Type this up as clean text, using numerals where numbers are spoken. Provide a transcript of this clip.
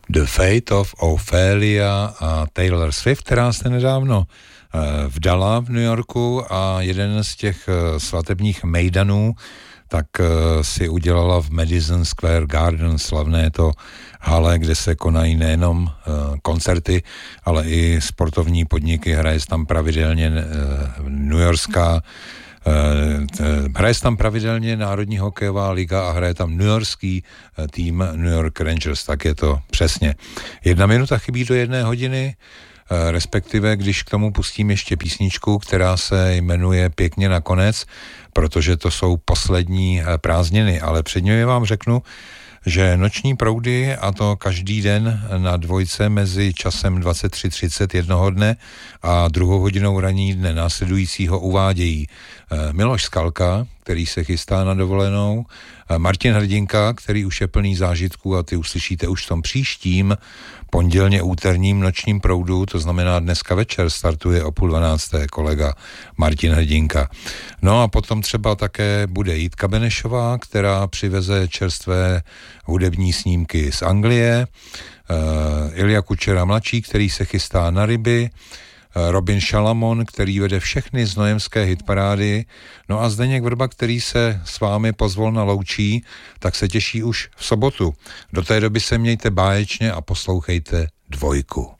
The Fate of Ophelia a Taylor Swift, která se nedávno vdala v New Yorku a jeden z těch svatebních mejdanů tak si udělala v Madison Square Garden, slavné to hale, kde se konají nejenom koncerty, ale i sportovní podniky. Hraje tam pravidelně hraje tam pravidelně Národní hokejová liga a hraje tam newyorský tým New York Rangers, tak je to přesně. 1 minuta chybí do 1 hodiny, respektive když k tomu pustím ještě písničku, která se jmenuje Pěkně nakonec, protože to jsou poslední prázdniny, ale předně vám řeknu, že noční proudy, a to každý den na dvojce mezi časem 23:30 jednoho dne a 2 hodinou ranní dne následujícího uvádějí Miloš Skalka, který se chystá na dovolenou, Martin Hrdinka, který už je plný zážitků a ty uslyšíte už v tom příštím pondělně úterním nočním proudu, to znamená dneska večer startuje o 11:30 kolega Martin Hrdinka. No a potom třeba také bude Jitka Benešová, která přiveze čerstvé hudební snímky z Anglie, Ilja Kučera mladší, který se chystá na ryby, Robin Šalamon, který vede všechny znojemské hitparády, no a Zdeněk Vrba, který se s vámi pozvolna loučí, tak se těší už v sobotu. Do té doby se mějte báječně a poslouchejte Dvojku.